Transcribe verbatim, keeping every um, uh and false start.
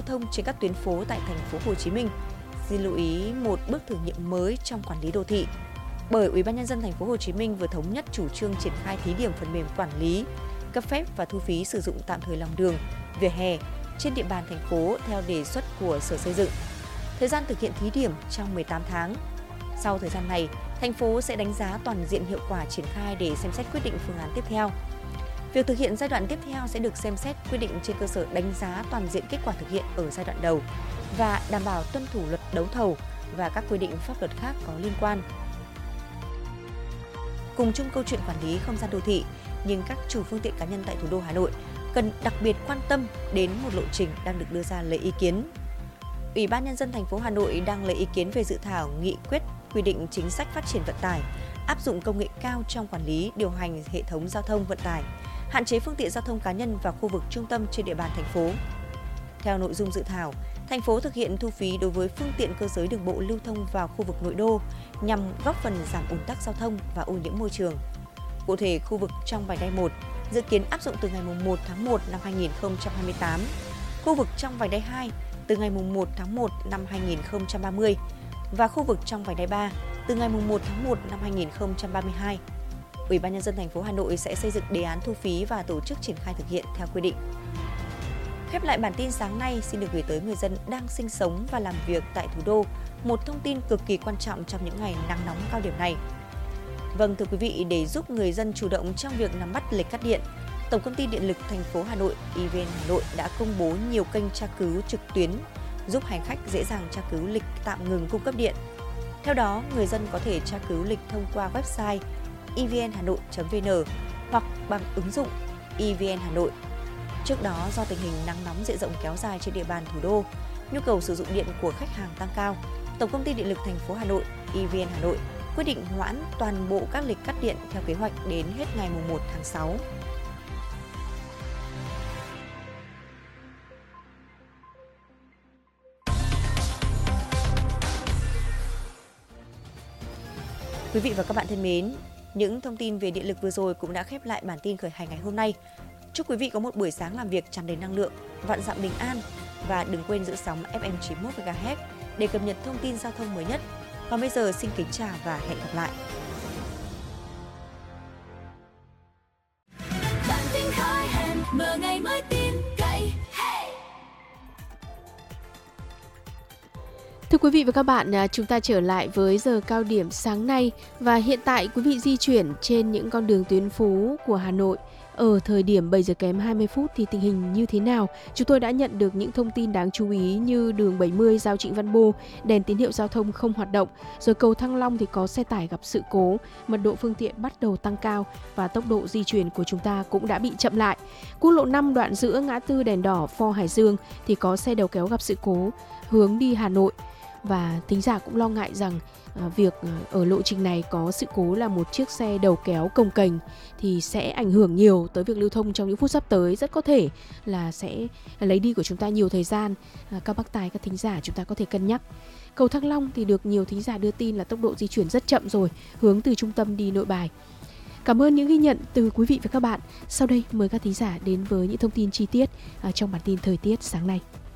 thông trên các tuyến phố tại thành phố Hồ Chí Minh. Xin lưu ý một bước thử nghiệm mới trong quản lý đô thị. Bởi Ủy ban nhân dân thành phố Hồ Chí Minh vừa thống nhất chủ trương triển khai thí điểm phần mềm quản lý, cấp phép và thu phí sử dụng tạm thời lòng đường, vỉa hè trên địa bàn thành phố theo đề xuất của Sở Xây dựng. Thời gian thực hiện thí điểm trong mười tám tháng. Sau thời gian này, thành phố sẽ đánh giá toàn diện hiệu quả triển khai để xem xét quyết định phương án tiếp theo. Việc thực hiện giai đoạn tiếp theo sẽ được xem xét quyết định trên cơ sở đánh giá toàn diện kết quả thực hiện ở giai đoạn đầu và đảm bảo tuân thủ luật đấu thầu và các quy định pháp luật khác có liên quan. Cùng chung câu chuyện quản lý không gian đô thị, nhưng các chủ phương tiện cá nhân tại thủ đô Hà Nội cần đặc biệt quan tâm đến một lộ trình đang được đưa ra lấy ý kiến. Ủy ban nhân dân thành phố Hà Nội đang lấy ý kiến về dự thảo nghị quyết quy định chính sách phát triển vận tải, áp dụng công nghệ cao trong quản lý, điều hành hệ thống giao thông vận tải, hạn chế phương tiện giao thông cá nhân vào khu vực trung tâm trên địa bàn thành phố. Theo nội dung dự thảo, thành phố thực hiện thu phí đối với phương tiện cơ giới đường bộ lưu thông vào khu vực nội đô nhằm góp phần giảm ùn tắc giao thông và ô nhiễm môi trường. Cụ thể, khu vực trong vành đai một dự kiến áp dụng từ ngày một tháng một năm hai nghìn không trăm hai mươi tám, khu vực trong vành đai hai từ ngày một tháng một năm hai nghìn không trăm ba mươi và khu vực trong vành đai ba từ ngày một tháng một năm hai nghìn không trăm ba mươi hai. Ủy ban nhân dân thành phố Hà Nội sẽ xây dựng đề án thu phí và tổ chức triển khai thực hiện theo quy định. Khép lại bản tin sáng nay, xin được gửi tới người dân đang sinh sống và làm việc tại thủ đô một thông tin cực kỳ quan trọng trong những ngày nắng nóng cao điểm này. Vâng, thưa quý vị, để giúp người dân chủ động trong việc nắm bắt lịch cắt điện, Tổng công ty Điện lực thành phố Hà Nội e vê en Hà Nội đã công bố nhiều kênh tra cứu trực tuyến giúp hành khách dễ dàng tra cứu lịch tạm ngừng cung cấp điện. Theo đó, người dân có thể tra cứu lịch thông qua website e v n hanoi chấm v n hoặc bằng ứng dụng e vê en Hà Nội. Trước đó, do tình hình nắng nóng diện rộng kéo dài trên địa bàn thủ đô, nhu cầu sử dụng điện của khách hàng tăng cao, Tổng công ty Điện lực thành phố Hà Nội e vê en Hà Nội quyết định hoãn toàn bộ các lịch cắt điện theo kế hoạch đến hết ngày mùng một tháng sáu. Quý vị và các bạn thân mến, những thông tin về điện lực vừa rồi cũng đã khép lại bản tin khởi hành ngày hôm nay. Chúc quý vị có một buổi sáng làm việc tràn đầy năng lượng, vạn dặm bình an và đừng quên giữ sóng ép em chín mươi mốt mê ga héc để cập nhật thông tin giao thông mới nhất. Còn bây giờ xin kính chào và hẹn gặp lại. Bản tin khởi hành, mở ngày mới tin cậy. Hey! Thưa quý vị và các bạn, chúng ta trở lại với giờ cao điểm sáng nay và hiện tại quý vị di chuyển trên những con đường tuyến phố của Hà Nội. Ở thời điểm bảy giờ kém hai mươi phút thì tình hình như thế nào? Chúng tôi đã nhận được những thông tin đáng chú ý như đường bảy mươi giao Trịnh Văn Bô, đèn tín hiệu giao thông không hoạt động. Rồi cầu Thăng Long thì có xe tải gặp sự cố, mật độ phương tiện bắt đầu tăng cao và tốc độ di chuyển của chúng ta cũng đã bị chậm lại. Quốc lộ năm đoạn giữa ngã tư đèn đỏ Pho Hải Dương thì có xe đầu kéo gặp sự cố hướng đi Hà Nội. Và thính giả cũng lo ngại rằng à, việc ở lộ trình này có sự cố là một chiếc xe đầu kéo cồng kềnh thì sẽ ảnh hưởng nhiều tới việc lưu thông trong những phút sắp tới, rất có thể là sẽ lấy đi của chúng ta nhiều thời gian. À, các bác tài, các thính giả chúng ta có thể cân nhắc. Cầu Thăng Long thì được nhiều thính giả đưa tin là tốc độ di chuyển rất chậm rồi, hướng từ trung tâm đi Nội Bài. Cảm ơn những ghi nhận từ quý vị và các bạn. Sau đây mời các thính giả đến với những thông tin chi tiết à, trong bản tin thời tiết sáng nay.